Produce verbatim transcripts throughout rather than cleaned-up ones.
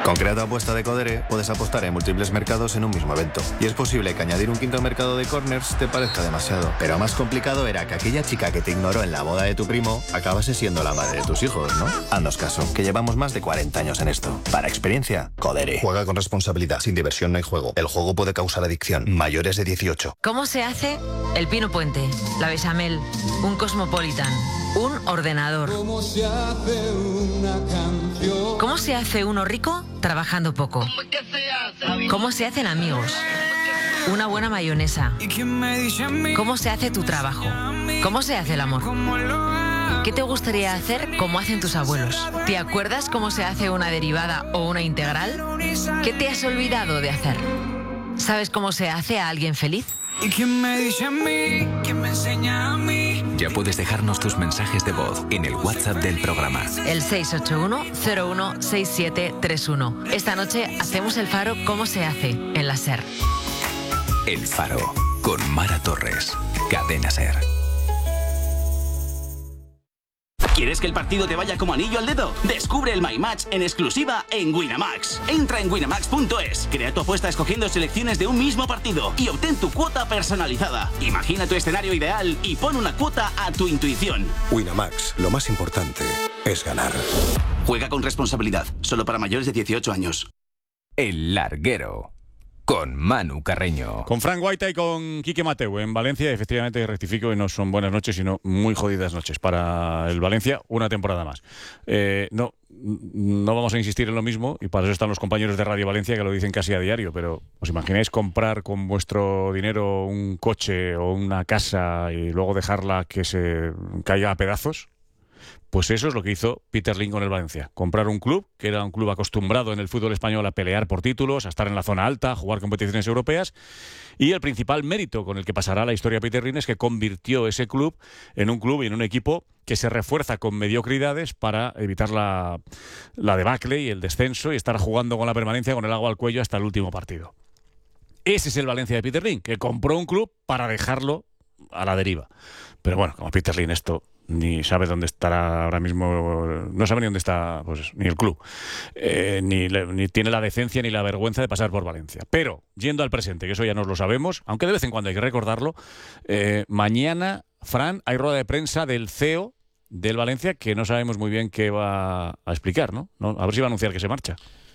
Con Crea tu apuesta de Codere puedes apostar en múltiples mercados en un mismo evento. Y es posible que añadir un quinto mercado de corners te parezca demasiado. Pero más complicado era que aquella chica que te ignoró en la boda de tu primo acabase siendo la madre de tus hijos, ¿no? Haznos caso, que llevamos más de cuarenta años en esto. Para experiencia, Codere. Juega con responsabilidad. Sin diversión no hay juego. El juego puede causar adicción. Mayores de dieciocho. ¿Cómo se hace el pino puente, la bechamel, un cosmopolitan, un ordenador? ¿Cómo se hace una canción? ¿Cómo se hace uno rico trabajando poco? ¿Cómo se hacen amigos? Una buena mayonesa. ¿Cómo se hace tu trabajo? ¿Cómo se hace el amor? ¿Qué te gustaría hacer como hacen tus abuelos? ¿Te acuerdas cómo se hace una derivada o una integral? ¿Qué te has olvidado de hacer? ¿Sabes cómo se hace a alguien feliz? ¿Y quién me dice a mí? ¿Quién me enseña a mí? Ya puedes dejarnos tus mensajes de voz en el WhatsApp del programa. El seis ocho uno cero uno seis siete tres uno. Esta noche hacemos el Faro ¿Cómo se hace? En la SER. El Faro, con Mara Torres. Cadena SER. ¿Quieres que el partido te vaya como anillo al dedo? Descubre el My Match en exclusiva en Winamax. Entra en winamax punto es, crea tu apuesta escogiendo selecciones de un mismo partido y obtén tu cuota personalizada. Imagina tu escenario ideal y pon una cuota a tu intuición. Winamax, lo más importante es ganar. Juega con responsabilidad, solo para mayores de dieciocho años. El Larguero, con Manu Carreño. Con Frank Guaita y con Quique Mateu en Valencia. Efectivamente, rectifico, y no son buenas noches, sino muy jodidas noches para el Valencia, una temporada más. Eh, no, no vamos a insistir en lo mismo, y para eso están los compañeros de Radio Valencia que lo dicen casi a diario, pero ¿os imagináis comprar con vuestro dinero un coche o una casa y luego dejarla que se caiga a pedazos? Pues eso es lo que hizo Peter Lim con el Valencia. Comprar un club, que era un club acostumbrado en el fútbol español a pelear por títulos, a estar en la zona alta, a jugar competiciones europeas. Y el principal mérito con el que pasará la historia Peter Lim es que convirtió ese club en un club y en un equipo que se refuerza con mediocridades para evitar la, la debacle y el descenso y estar jugando con la permanencia con el agua al cuello hasta el último partido. Ese es el Valencia de Peter Lim, que compró un club para dejarlo a la deriva. Pero bueno, como Peter Lim esto ni sabe dónde estará ahora mismo, no sabe ni dónde está pues, ni el club, eh, ni, ni tiene la decencia ni la vergüenza de pasar por Valencia. Pero, yendo al presente, que eso ya nos lo sabemos, aunque de vez en cuando hay que recordarlo, eh, mañana, Fran, hay rueda de prensa del C E O del Valencia que no sabemos muy bien qué va a explicar, ¿no? ¿No? A ver si va a anunciar que se marcha.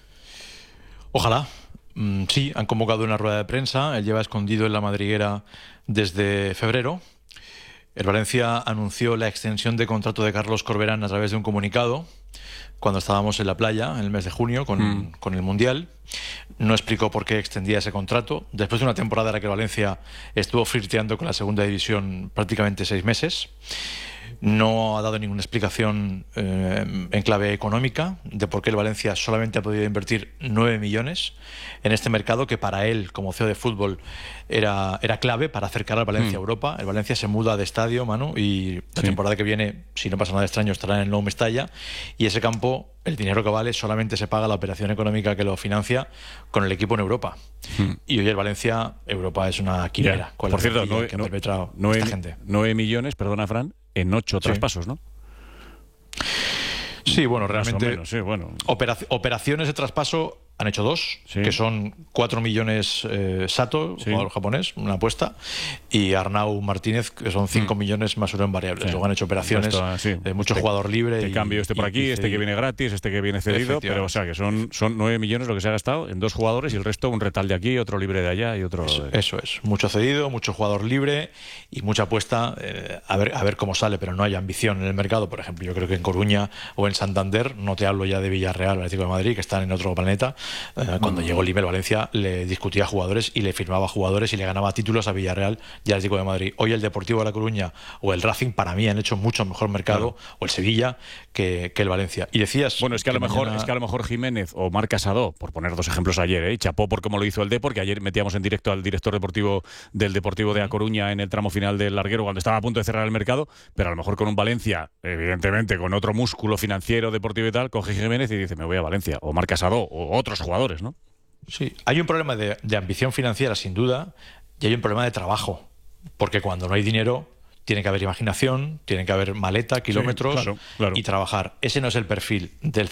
Ojalá. Mm, sí, han convocado una rueda de prensa, él lleva escondido en la madriguera desde febrero. El Valencia anunció la extensión de contrato de Carlos Corberán a través de un comunicado cuando estábamos en la playa en el mes de junio con, mm. con el Mundial. No explicó por qué extendía ese contrato. Después de una temporada en la que el Valencia estuvo flirteando con la segunda división prácticamente seis meses. No ha dado ninguna explicación eh, en clave económica de por qué el Valencia solamente ha podido invertir nueve millones en este mercado que para él, como C E O de fútbol, era, era clave para acercar al Valencia mm. a Europa. El Valencia se muda de estadio, Manu, y la sí. temporada que viene, si no pasa nada extraño, estará en el Nou Mestalla. Y ese campo, el dinero que vale, solamente se paga la operación económica que lo financia con el equipo en Europa. Mm. Y hoy el Valencia, Europa es una quimera. Yeah. Por cierto, nueve, que ha perpetrado nueve, esta gente. nueve millones, perdona, Fran, en ocho sí. traspasos, ¿no? Sí, bueno, realmente menos, sí, bueno. Operac- operaciones de traspaso han hecho dos, sí. que son cuatro millones eh, Sato, sí. jugador japonés, una apuesta, y Arnau Martínez, que son cinco mm. millones más uno en variables. Sí. Luego han hecho operaciones esto, sí. de mucho este, jugador libre. Te y, cambio este por aquí, y, este que viene gratis, este que viene cedido, pero o sea que son, son nueve millones lo que se ha gastado en dos jugadores y el resto un retal de aquí, otro libre de allá y otro... Eso, de... eso es, mucho cedido, mucho jugador libre y mucha apuesta, eh, a, ver, a ver cómo sale, pero no hay ambición en el mercado. Por ejemplo, yo creo que en Coruña o en Santander, no te hablo ya de Villarreal, Atlético de Madrid, que están en otro planeta, eh, cuando llegó el nivel Valencia le discutía jugadores y le firmaba jugadores y le ganaba títulos a Villarreal y al Atlético de Madrid. Hoy el Deportivo de La Coruña o el Racing para mí han hecho mucho mejor mercado, claro. o el Sevilla que, que el Valencia. Y decías bueno es que a lo que mejor mañana... es que a lo mejor Jiménez o Marc Casado, por poner dos ejemplos ayer, ¿eh? chapó por cómo lo hizo el Depor, que ayer metíamos en directo al director deportivo del Deportivo de A Coruña en el tramo final del Larguero cuando estaba a punto de cerrar el mercado, pero a lo mejor con un Valencia, evidentemente con otro músculo financiero, deportivo y tal, coge Jiménez y dice me voy a Valencia, o Marc Casado o otros jugadores, ¿no? Sí, hay un problema de, de ambición financiera, sin duda, y hay un problema de trabajo, porque cuando no hay dinero tiene que haber imaginación, tiene que haber maleta, kilómetros, sí, claro, claro. y trabajar. Ese no es el perfil del